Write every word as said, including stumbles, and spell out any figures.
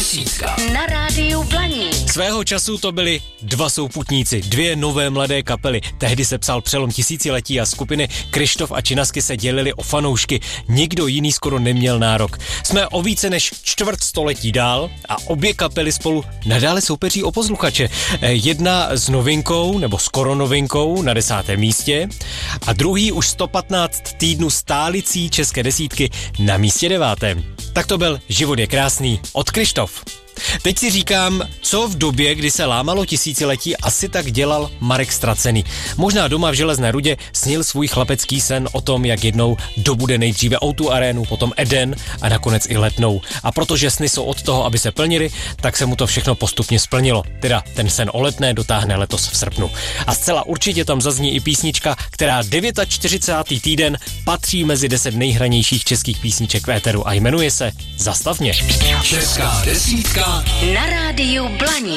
desítka na rádiu Blaník. Svého času to byli dva souputníci, dvě nové mladé kapely. Tehdy se psal přelom tisíciletí a skupiny Kryštof a Činasky se dělili o fanoušky. Nikdo jiný skoro neměl nárok. Jsme o více než čtvrt století dál a obě kapely spolu nadále soupeří o posluchače. Jedna s novinkou, nebo skoro novinkou na desátém místě a druhý už sto patnáct týdnů stálicí české desítky na místě devátém. Tak to byl Život je krásný od Kryštof. Teď si říkám, co v době, kdy se lámalo tisíciletí, asi tak dělal Marek Ztracený. Možná doma v Železné Rudě snil svůj chlapecký sen o tom, jak jednou dobude nejdříve ó dvě arénu, potom Eden a nakonec i Letnou. A protože sny jsou od toho, aby se plnili, tak se mu to všechno postupně splnilo. Teda ten sen o Letné dotáhne letos v srpnu. A zcela určitě tam zazní i písnička, která čtyřicátý devátý týden patří mezi deset nejhranějších českých písniček v éteru a jmenuje se Zastav mě. Česká desítka na rádiu Blaník.